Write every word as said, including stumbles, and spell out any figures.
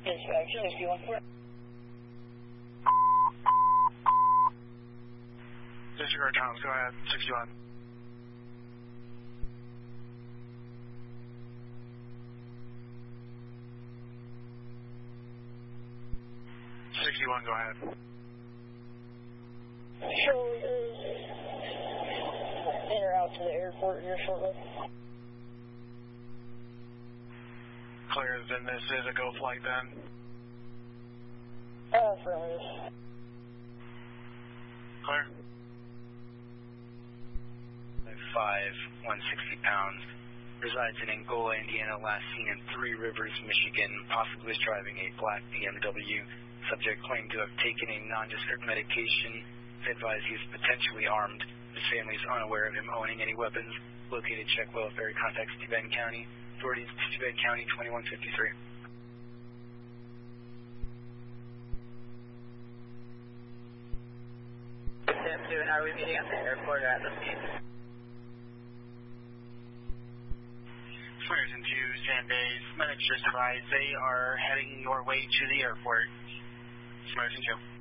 Dispatch, sixty-one. Disregard Thomas, go ahead, sixty-one. sixty-one, go ahead. Show is in or out to the airport here shortly. Clear, then this is a go flight then? Uh, affirmative. Clear. five, one hundred sixty pounds, resides in Angola, Indiana, last seen in Three Rivers, Michigan, possibly was driving a black B M W. Subject claimed to have taken a nondescript medication. It's advised he is potentially armed. His family is unaware of him owning any weapons. Located Checkwell Ferry, contacts Steuben County. Authorities, Steuben County, twenty-one fifty-three. Sam two, and are we meeting at the airport or at the scene? Flares into Sandbays. Medics just advised they are heading your way to the airport. Flares into.